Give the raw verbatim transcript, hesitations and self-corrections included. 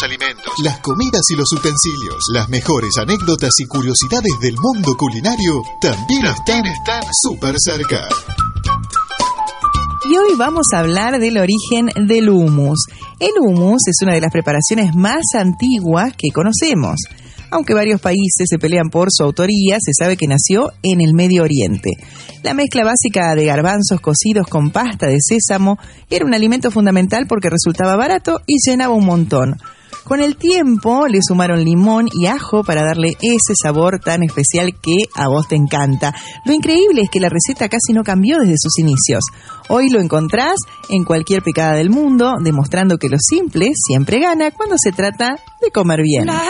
los alimentos, las comidas y los utensilios, las mejores anécdotas y curiosidades del mundo culinario también, también están, están súper cerca. Y hoy vamos a hablar del origen del hummus. El hummus es una de las preparaciones más antiguas que conocemos. Aunque varios países se pelean por su autoría, se sabe que nació en el Medio Oriente. La mezcla básica de garbanzos cocidos con pasta de sésamo era un alimento fundamental porque resultaba barato y llenaba un montón. Con el tiempo le sumaron limón y ajo para darle ese sabor tan especial que a vos te encanta. Lo increíble es que la receta casi no cambió desde sus inicios. Hoy lo encontrás en cualquier picada del mundo, demostrando que lo simple siempre gana cuando se trata de comer bien.